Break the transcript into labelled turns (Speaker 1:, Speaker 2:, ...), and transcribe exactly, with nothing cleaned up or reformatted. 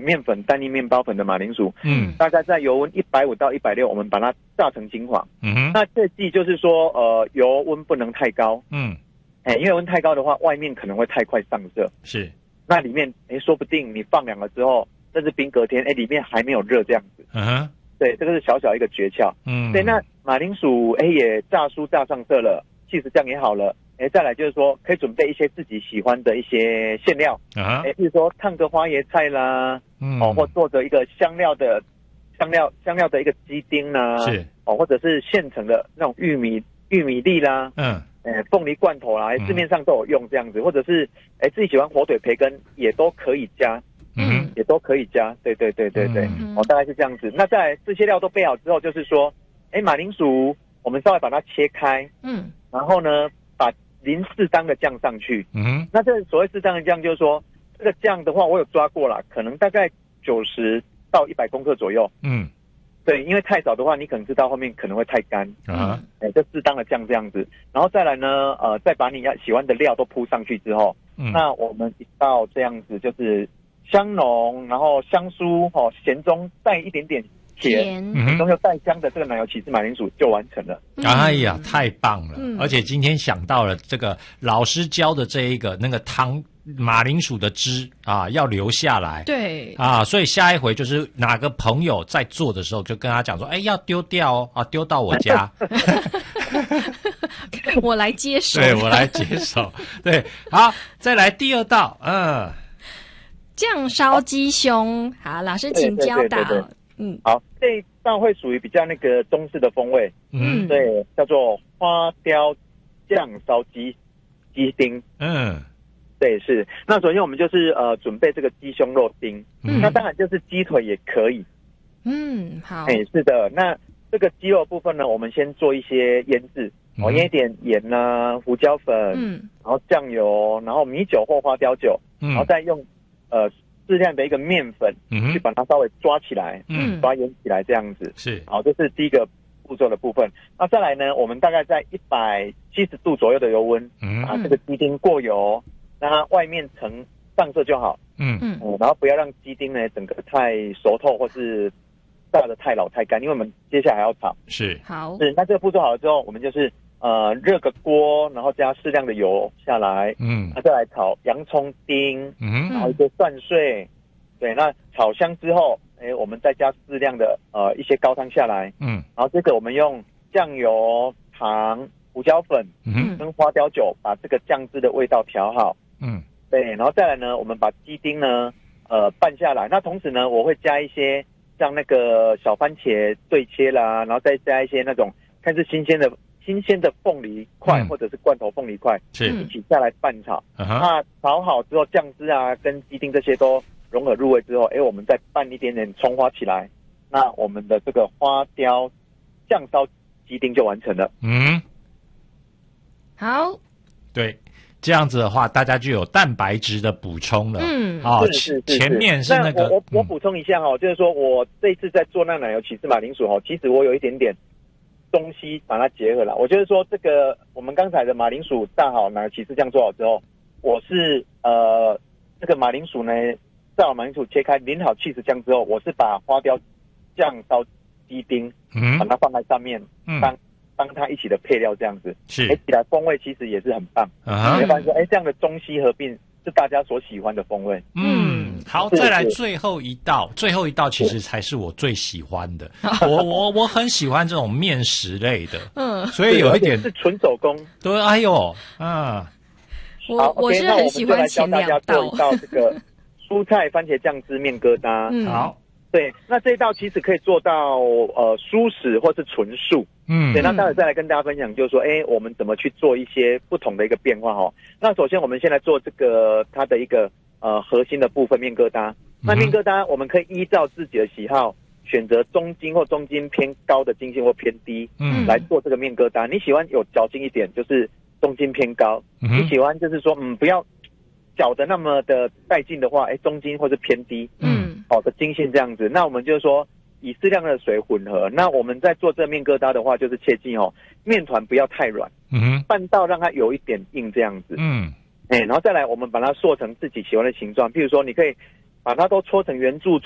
Speaker 1: 面粉单一面包粉的马铃薯，
Speaker 2: 嗯，
Speaker 1: 大概在油温一百五到一百六，我们把它炸成金黄。
Speaker 2: 嗯哼，
Speaker 1: 那切记就是说，呃，油温不能太高，
Speaker 2: 嗯，
Speaker 1: 哎，因为温太高的话，外面可能会太快上色，
Speaker 2: 是，
Speaker 1: 那里面哎，说不定你放凉了之后，甚至冰隔天，哎，里面还没有热这样子。
Speaker 2: 嗯哼，
Speaker 1: 对，这个是小小一个诀窍。
Speaker 2: 嗯，
Speaker 1: 对，那马铃薯哎也炸酥炸上色了，起司酱也好了。哎，再来就是说，可以准备一些自己喜欢的一些馅料，
Speaker 2: 啊，
Speaker 1: 哎，比如说烫个花椰菜啦，
Speaker 2: 嗯，
Speaker 1: 哦，或做着一个香料的香料香料的一个鸡丁啦，
Speaker 2: 是，
Speaker 1: 哦，或者是现成的那种玉米玉米粒啦，
Speaker 2: 嗯，
Speaker 1: 哎，凤梨罐头啦，市面上都有用这样子，或者是哎自己喜欢火腿培根也都可以加，
Speaker 2: 嗯，
Speaker 1: 也都可以加，对对对对对，
Speaker 2: 嗯、
Speaker 1: 哦，大概是这样子。那在这些料都备好之后，就是说，哎，马铃薯我们稍微把它切开，
Speaker 3: 嗯，
Speaker 1: 然后呢，把淋适当的酱上去。
Speaker 2: 嗯，
Speaker 1: 那这所谓适当的酱，就是说这个酱的话，我有抓过啦，可能大概九十到一百公克左右。
Speaker 2: 嗯，
Speaker 1: 对，因为太少的话，你可能知道后面可能会太干
Speaker 2: 啊。
Speaker 1: 哎，就适当的酱这样子，然后再来呢，呃，再把你要喜欢的料都铺上去之后，
Speaker 2: 嗯，
Speaker 1: 那我们一道这样子就是香浓，然后香酥哦，咸中带一点点甜，咸中又带香的这个奶油起司马铃薯就完成了。
Speaker 2: 哎呀，太棒了！
Speaker 3: 嗯、
Speaker 2: 而且今天想到了这个老师教的这一个那个汤马铃薯的汁啊，要留下来。
Speaker 3: 对
Speaker 2: 啊，所以下一回就是哪个朋友在做的时候，就跟他讲说：“哎，要丢掉哦，啊，丢到我家，
Speaker 3: 我来接手。”
Speaker 2: 对，我来接手。对，好，再来第二道，嗯，
Speaker 3: 酱烧鸡胸。好，老师请教导。
Speaker 1: 对对对对对
Speaker 3: 嗯，
Speaker 1: 好，这一道会属于比较那个中式的风味，
Speaker 2: 嗯，
Speaker 1: 对，叫做花雕酱烧鸡鸡丁，
Speaker 2: 嗯，
Speaker 1: 对，是。那首先我们就是呃准备这个鸡胸肉丁，
Speaker 2: 嗯，
Speaker 1: 那当然就是鸡腿也可以，
Speaker 3: 嗯，好，
Speaker 1: 哎，是的。那这个鸡肉部分呢，我们先做一些腌制，我、嗯、腌一点盐啊、胡椒粉，嗯，然后酱油，然后米酒或花雕酒，嗯，然后再用呃。适量的一个面粉，嗯，去把它稍微抓起来，嗯，抓腌起来这样子，
Speaker 2: 是，
Speaker 1: 好，这是第一个步骤的部分。那再来呢，我们大概在一百七十度左右的油温，嗯，把这个鸡丁过油，让它外面呈上色就好，嗯嗯，然后不要让鸡丁呢整个太熟透或是炸得太老太干，因为我们接下来还要炒，
Speaker 2: 是，
Speaker 3: 好，
Speaker 1: 是。那这个步骤好了之后，我们就是呃热个锅，然后加适量的油下来，嗯，那再来炒洋葱丁，嗯，然后一些蒜碎，对，那炒香之后，哎，我们再加适量的呃一些高汤下来，嗯，然后这个我们用酱油、糖、胡椒粉，嗯，跟花雕酒把这个酱汁的味道调好，嗯，对，然后再来呢，我们把鸡丁呢呃拌下来，那同时呢，我会加一些像那个小番茄对切啦，然后再加一些那种看是新鲜的。新鲜的凤梨块、嗯、或者是罐头凤梨块，是一起下来拌炒。Uh-huh. 那炒好之后，酱汁啊跟鸡丁这些都融合入味之后，哎，我们再拌一点点葱花起来，那我们的这个花雕酱烧鸡丁就完成了。
Speaker 2: 嗯，
Speaker 3: 好，
Speaker 2: 对，这样子的话，大家就有蛋白质的补充了。
Speaker 3: 嗯，
Speaker 2: 啊、哦，
Speaker 1: 是是是
Speaker 2: 前面是那个，
Speaker 1: 我我我补充一下哈、哦嗯，就是说我这一次在做那奶油起司马铃薯哈，其实我有一点点。东西把它结合了，我就是说这个我们刚才的马铃薯炸好，奶油起司酱做好之后，我是呃这个马铃薯呢炸好马铃薯切开淋好起司酱之后，我是把花雕酱烧鸡丁，嗯，把它放在上面，嗯，当当它一起的配料这样子，是，哎，起来风味其实也是很棒，啊，你会发现说，哎，这样的中西合并是大家所喜欢的风味，
Speaker 2: 嗯。好，再来最后一道，最后一道其实才是我最喜欢的。我我我很喜欢这种面食类的，嗯，所以有一点
Speaker 1: 是纯手工。
Speaker 2: 对，哎呦，啊，
Speaker 3: 我我是很喜欢前两道。
Speaker 1: 做一道这个蔬菜番茄酱汁面疙瘩。
Speaker 3: 嗯，
Speaker 2: 好，
Speaker 1: 对，那这一道其实可以做到呃蔬食或是纯素。嗯，对，那待会再来跟大家分享，就是说，哎，我们怎么去做一些不同的一个变化哈。那首先我们先来做这个它的一个。呃，核心的部分面疙瘩，那面疙瘩我们可以依照自己的喜好选择中筋或中筋偏高的筋性或偏低，嗯，来做这个面疙瘩。你喜欢有嚼劲一点，就是中筋偏高；嗯、你喜欢就是说，嗯，不要嚼的那么的带劲的话，哎，中筋或是偏低，嗯，好的筋性这样子。那我们就是说以适量的水混合。那我们在做这面疙瘩的话，就是切记哦，面团不要太软，嗯，拌到让它有一点硬这样子，嗯。哎，然后再来，我们把它塑成自己喜欢的形状。譬如说，你可以把它都搓成圆柱